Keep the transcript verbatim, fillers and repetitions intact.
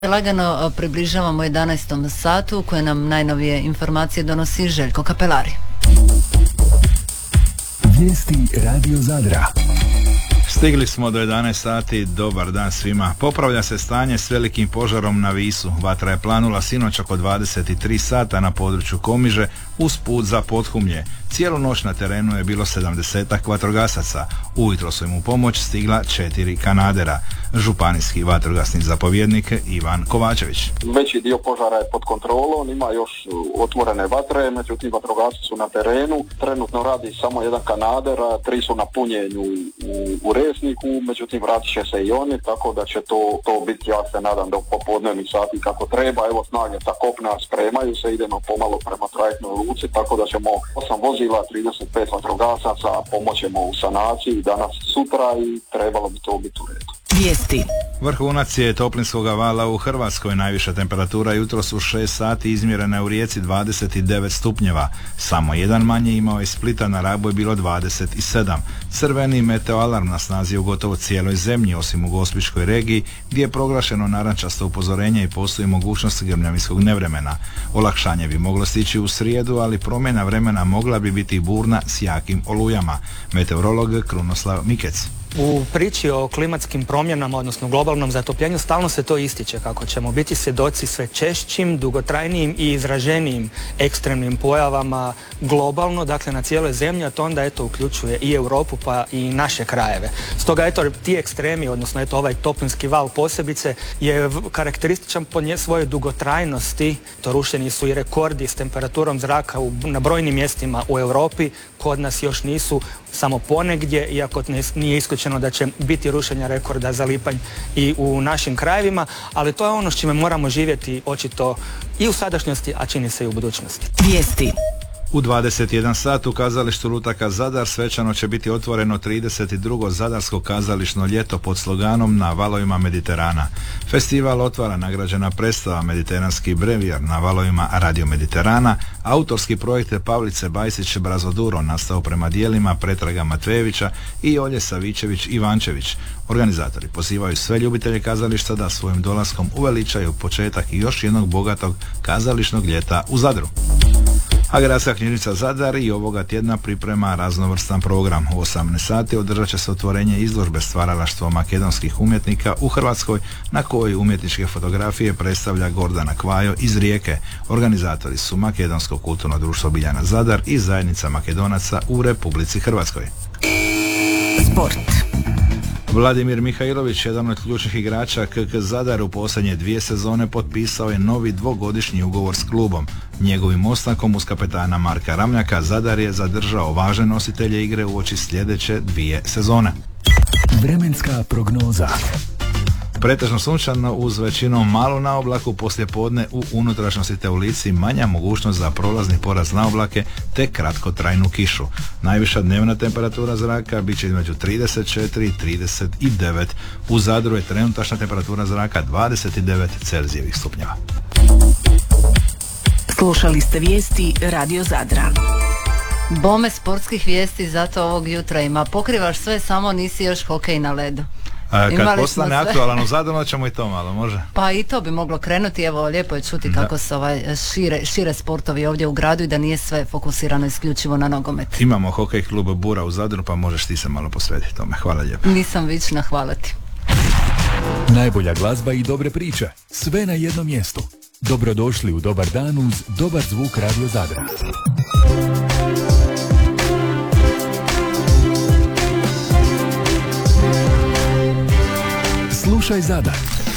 Lagano približavamo jedanaestom satu koje nam najnovije informacije donosi Željko Kapelari. Vijesti Radio Zadra. Stigli smo do jedanaest sati, dobar dan svima. Popravlja se stanje s velikim požarom na Visu. Vatra je planula sinoć oko dvadeset tri sata na području Komiže uz put za Pothumlje. Cijelu noć na terenu je bilo sedamdesetak vatrogasaca. Ujutro su im u pomoć stigla četiri kanadera. Županijski vatrogasni zapovjednik Ivan Kovačević. Veći dio požara je pod kontrolom, ima još otvorene vatre, međutim vatrogasci su na terenu. Trenutno radi samo jedan kanader, tri su na punjenju u, u Resniku, međutim vratit će se i oni, tako da će to, to biti, ja se nadam, do popodnevnih sati kako treba. Evo, snage sa kopna spremaju se, idemo pomalo prema trajektnoj luci, tako da ćemo osam vozila, trideset pet vatrogasaca, pomoćemo u sanaciji danas, sutra i trebalo bi to biti u redu. Vijesti. Vrhunac je toplinskog vala u Hrvatskoj. Najviša temperatura jutros u šest sati izmjerena je u Rijeci dvadeset devet stupnjeva. Samo jedan manje imao je Splita, na Rabu je bilo dvadeset sedam. Crveni meteoalarm na snazi u gotovo cijeloj zemlji, osim u Gospićkoj regiji, gdje je proglašeno narančasto upozorenje i postoji mogućnost grmljavinskog nevremena. Olakšanje bi moglo stići u srijedu, ali promjena vremena mogla bi biti burna s jakim olujama. Meteorolog Krunoslav Mikec. U priči o klimatskim promjenama, odnosno globalnom zatopljenju, stalno se to ističe kako ćemo biti svjedoci sve češćim, dugotrajnijim i izraženijim ekstremnim pojavama globalno, dakle na cijeloj zemlji, a to onda eto uključuje i Europu pa i naše krajeve. Stoga eto ti ekstremi, odnosno eto ovaj toplinski val posebice je karakterističan po nje svojoj dugotrajnosti. To rušeni su i rekordi s temperaturom zraka u, na brojnim mjestima u Europi, kod nas još nisu, samo ponegdje, iako nije isključeno da će biti rušenja rekorda za lipanj i u našim krajevima, ali to je ono s čime moramo živjeti očito i u sadašnjosti, a čini se i u budućnosti. Vijesti. U dvadeset jedan sat u kazalištu Lutaka Zadar svečano će biti otvoreno trideset drugo Zadarsko kazališno ljeto pod sloganom Na valovima Mediterana. Festival otvara nagrađena predstava Mediteranski brevijar na valovima Radio Mediterana, autorski projekt Pavlice Bajsić Brazoduro nastao prema dijelima Pretraga Matvejevića i Olje Savičević Ivančević. Organizatori pozivaju sve ljubitelje kazališta da svojim dolaskom uveličaju početak još jednog bogatog kazališnog ljeta u Zadru. A Gradska knjižnica Zadar i ovoga tjedna priprema raznovrstan program. U osamnaest sati održat će se otvorenje izložbe Stvaralaštvo makedonskih umjetnika u Hrvatskoj, na kojoj umjetničke fotografije predstavlja Gordana Kvajo iz Rijeke. Organizatori su Makedonsko kulturno društvo Biljana Zadar i Zajednica Makedonaca u Republici Hrvatskoj. Sport. Vladimir Mihajlović, jedan od ključnih igrača K K Zadar, u posljednje dvije sezone potpisao je novi dvogodišnji ugovor s klubom. Njegovim ostankom uz kapetana Marka Ramljaka Zadar je zadržao važne nositelje igre uoči sljedeće dvije sezone. Vremenska prognoza. Pretežno sunčano uz većinom malo na oblaku, poslije podne u unutrašnjosti te u Lici manja mogućnost za prolazni porast na oblake te kratkotrajnu kišu. Najviša dnevna temperatura zraka bit će između trideset četiri i trideset devet. U Zadru je trenutačna temperatura zraka dvadeset devet Celzijevih stupnjeva. Slušali ste vijesti Radio Zadra. Bome sportskih vijesti zato ovog jutra ima. Pokrivaš sve, samo nisi još hokej na ledu. A, kad postane aktualan u Zadru, ćemo i to malo, može? Pa i to bi moglo krenuti, evo lijepo je čuti kako se ovaj šire, šire sportovi ovdje u gradu i da nije sve fokusirano isključivo na nogomet. Imamo hokej klub Bura u Zadru, pa možeš ti se malo posvetiti tome. Hvala lijepo. Nisam vična, hvala ti. Najbolja glazba i dobre priče, sve na jednom mjestu. Dobrodošli u Dobar dan uz dobar zvuk Radio Zadra. Slušaj Zadar.